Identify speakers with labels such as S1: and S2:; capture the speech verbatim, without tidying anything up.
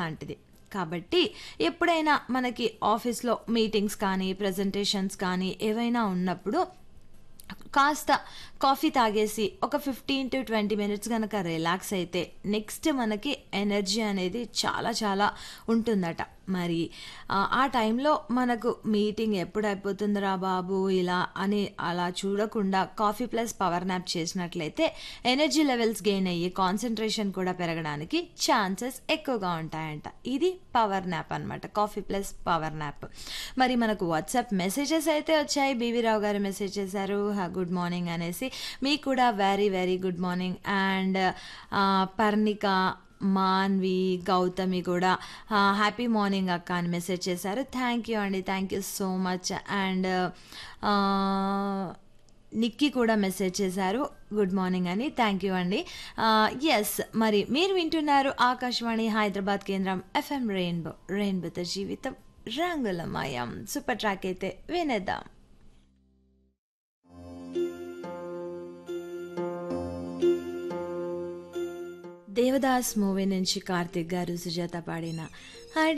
S1: లాంటిది. కాబట్టి ఎప్పుడైనా మనకి ఆఫీస్‌లో మీటింగ్స్ కానీ, ప్రెజెంటేషన్స్ కానీ ఏవైనా ఉన్నప్పుడు కాస్త కాఫీ తాగేసి ఒక పదిహేను టు ఇరవై మినిట్స్ గనక రిలాక్స్ అయితే నెక్స్ట్ మనకి ఎనర్జీ అనేది చాలా చాలా ఉంటుందట. మరి ఆహ్, ఆ టైంలో మనకు మీటింగ్ ఎప్పుడైపోతుందిరా బాబు ఇలా అని అలా చూడకుండా కాఫీ ప్లస్ పవర్ న్యాప్ చేసినట్లయితే ఎనర్జీ లెవెల్స్ గెయిన్ అయ్యి కాన్సంట్రేషన్ కూడా పెరగడానికి ఛాన్సెస్ ఎక్కువగా ఉంటాయంట. ఇది పవర్ న్యాప్ అనమాట. Coffee plus power nap. మరి మనకు వాట్సాప్ మెసేజెస్ అయితే వచ్చాయి. బీవీ రావు గారు మెసేజ్ చేశారు. హ గుడ్ మార్నింగ్ అనేసి. మీకు కూడా very very good morning. And ఆహ్, పర్ణిక, మాన్వి, గౌతమి కూడా ఆహ్, హ్యాపీ మార్నింగ్ అక్క అని మెసేజ్ చేశారు. థ్యాంక్ యూ అండి. Thank you so much. And ఆహ్, నిక్కీ కూడా మెసేజ్ చేశారు గుడ్ మార్నింగ్ అని. థ్యాంక్ యూ అండి. ఆహ్, యెస్ మరి మీరు వింటున్నారు ఆకాశవాణి హైదరాబాద్ కేంద్రం ఎఫ్ఎం రెయిన్బో. రెయిన్బోతో జీవితం రంగులమయం. సూపర్ ట్రాక్ అయితే వినేద్దాం. దేవదాస్ మూవీ నుంచి కార్తిక్ గారు, సుజాత పాడిన